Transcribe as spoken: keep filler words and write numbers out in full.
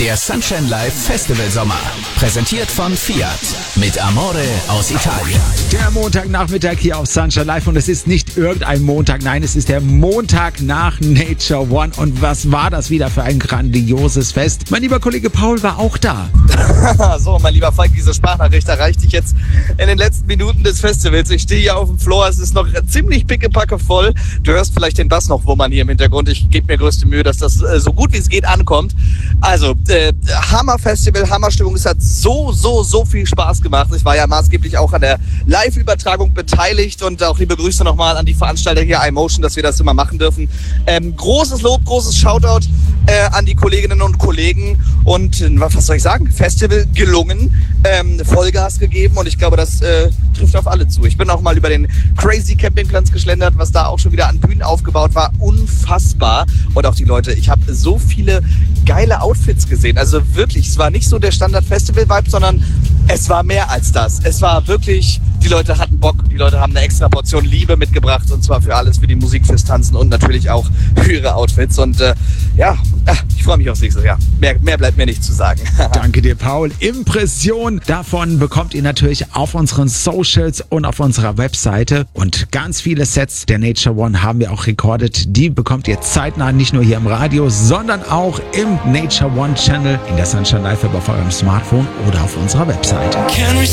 Der Sunshine Live Festival Sommer. Präsentiert von Fiat. Mit Amore aus Italien. Der Montagnachmittag hier auf Sunshine Live. Und es ist nicht irgendein Montag. Nein, es ist der Montag nach Nature One. Und was war das wieder für ein grandioses Fest? Mein lieber Kollege Paul war auch da. So, mein lieber Falk, diese Sprachnachricht erreicht dich jetzt in den letzten Minuten des Festivals. Ich stehe hier auf dem Floor. Es ist noch ziemlich pickepacke voll. Du hörst vielleicht den Bass noch wummern hier im Hintergrund. Ich gebe mir größte Mühe, dass das äh, so gut wie es geht ankommt. Also, äh, Hammer-Festival, Hammerstimmung. Es hat so, so, so viel Spaß gemacht. Ich war ja maßgeblich auch an der Live-Übertragung beteiligt und auch liebe Grüße nochmal an die Veranstalter hier, iMotion, dass wir das immer machen dürfen. Ähm, großes Lob, großes Shoutout äh, an die Kolleginnen und Kollegen und äh, was soll ich sagen? Festival gelungen, ähm, Vollgas gegeben und ich glaube, das äh, trifft auf alle zu. Ich bin auch mal über den Crazy Campingplatz geschlendert, was da auch schon wieder an Bühnen aufgebaut war. Unfassbar. Und auch die Leute, ich habe so viele geile Outfits gesehen. Also wirklich, es war nicht so der Standard-Festival-Vibe, sondern es war mehr als das. Es war wirklich, die Leute hatten Bock, die Leute haben eine extra Portion Liebe mitgebracht und zwar für alles, für die Musik, fürs Tanzen und natürlich auch für ihre Outfits. Und äh, ja, ich freue mich aufs nächste Jahr. Mehr, mehr bleibt mir nicht zu sagen. Danke dir, Paul. Impression davon bekommt ihr natürlich auf unseren Socials und auf unserer Webseite. Und ganz viele Sets der Nature One haben wir auch recorded. Die bekommt ihr zeitnah nicht nur hier im Radio, sondern auch im Nature One Channel in der Sunshine Live App auf eurem Smartphone oder auf unserer Webseite. Can we